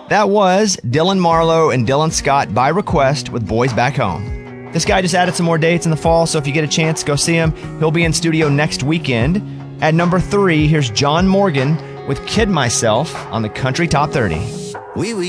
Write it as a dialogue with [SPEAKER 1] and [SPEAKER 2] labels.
[SPEAKER 1] That was Dylan Marlowe and Dylan Scott by request with Boys Back Home. This guy just added some more dates in the fall, so if you get a chance, go see him. He'll be in studio next weekend. At number 3, here's John Morgan with Kid Myself on the Country Top 30.
[SPEAKER 2] Oui, oui.